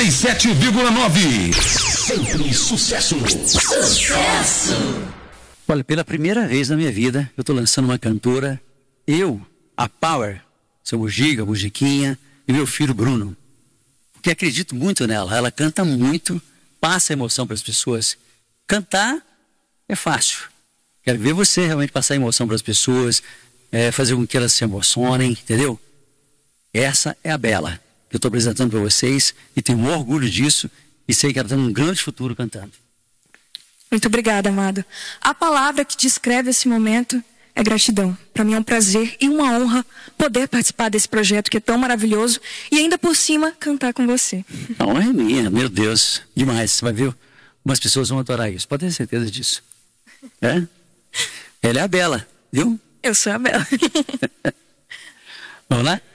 97,9. Sempre sucesso. Sucesso! Olha, pela primeira vez na minha vida, eu estou lançando uma cantora, a Power, seu Bugiga, Bugiquinha, e meu filho Bruno. Porque acredito muito nela. Ela canta muito, passa emoção para as pessoas. Cantar é fácil. Quero ver você realmente passar emoção para as pessoas, fazer com que elas se emocionem, entendeu? Essa é a Bela, que eu estou apresentando para vocês, e tenho um orgulho disso, e sei que ela tem um grande futuro cantando. Muito obrigada, amado. A palavra que descreve esse momento é gratidão. Para mim é um prazer e uma honra poder participar desse projeto que é tão maravilhoso e ainda por cima cantar com você. A honra é minha, meu Deus, demais. Você vai ver, umas pessoas vão adorar isso, pode ter certeza disso. Ela é a Bela, viu? Eu sou a Bela. Vamos lá?